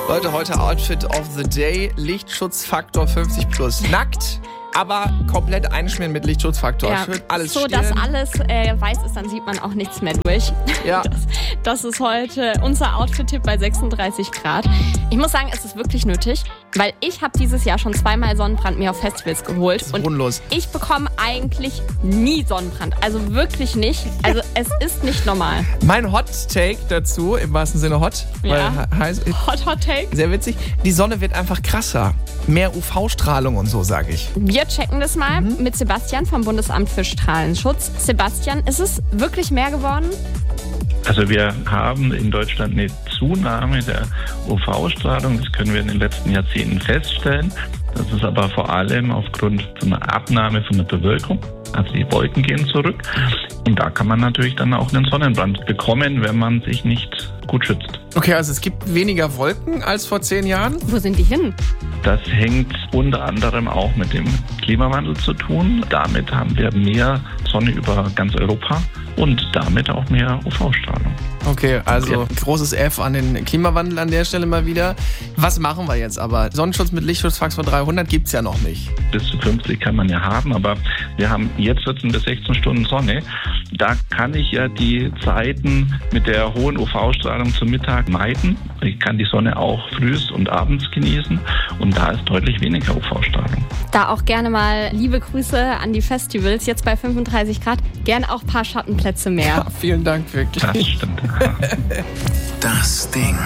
Leute, heute Outfit of the Day. Lichtschutzfaktor 50+. Nackt, aber komplett einschmieren mit Lichtschutzfaktor. Ja, Schön alles so, stirn. dass alles weiß ist, dann sieht man auch nichts mehr durch. Ja. Das ist heute unser Outfit-Tipp bei 36 Grad. Ich muss sagen, es ist wirklich nötig, weil ich habe dieses Jahr schon 2-mal Sonnenbrand mir auf Festivals geholt. Das ist bodenlos. Ich bekomme eigentlich nie Sonnenbrand. Also wirklich nicht. Also es ist nicht normal. Mein Hot Take dazu, im wahrsten Sinne hot, Ja. weil heiß, Hot Take. sehr witzig, die Sonne wird einfach krasser. Mehr UV-Strahlung und so, sage ich. Wir checken das mal mit Sebastian vom Bundesamt für Strahlenschutz. Sebastian, ist es wirklich mehr geworden? Also wir haben in Deutschland eine Zunahme der UV-Strahlung. Das können wir in den letzten Jahrzehnten feststellen. Das ist aber vor allem aufgrund von einer Abnahme von der Bewölkung. Also die Wolken gehen zurück. Und da kann man natürlich dann auch einen Sonnenbrand bekommen, wenn man sich nicht gut schützt. Okay, also es gibt weniger Wolken als vor 10 Jahren. Wo sind die hin? Das hängt unter anderem auch mit dem Klimawandel zu tun. Damit haben wir mehr Sonne über ganz Europa und damit auch mehr UV-Strahlung. Okay, also großes F an den Klimawandel an der Stelle mal wieder. Was machen wir jetzt aber? Sonnenschutz mit Lichtschutzfaktor 300 gibt's ja noch nicht. Bis zu 50 kann man ja haben, aber wir haben jetzt 14 bis 16 Stunden Sonne. Da kann ich ja die Zeiten mit der hohen UV-Strahlung zum Mittag meiden. Ich kann die Sonne auch frühs und abends genießen und da ist deutlich weniger UV-Strahlung. Da auch gerne mal liebe Grüße an die Festivals. Jetzt bei 35 Grad. Gerne auch ein paar Schattenplätze mehr. Ja, vielen Dank, wirklich. Das stimmt. Das Ding.